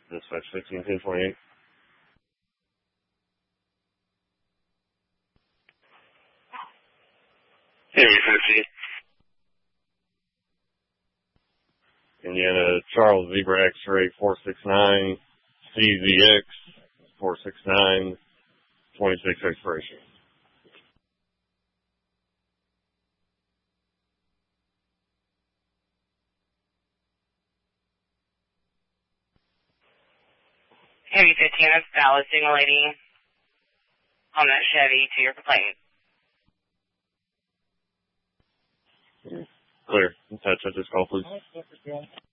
Dispatch 15-1028. Heavy 50. Indiana Charles Zebra X-ray 469, CZX 469, 26 expiration. Heavy 15, that's valid signaling on that Chevy to your complaint. Clear. Touch at this call, please.